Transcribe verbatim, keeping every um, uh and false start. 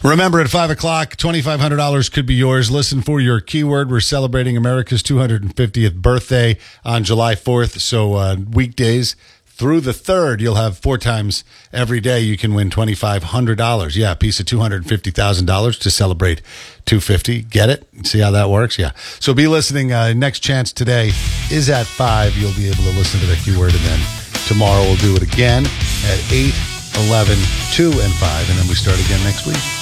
Remember, at five o'clock, twenty-five hundred dollars could be yours. Listen for your keyword. We're celebrating America's two hundred fiftieth birthday on July fourth. So uh, weekdays through the third, you'll have four times every day you can win twenty-five hundred dollars. Yeah, a piece of two hundred fifty thousand dollars to celebrate two hundred fifty. Get it? See how that works? Yeah. So be listening. Uh, next chance today is at five. You'll be able to listen to the keyword, and then tomorrow we'll do it again at eight, eleven, two, and five, and then we start again next week.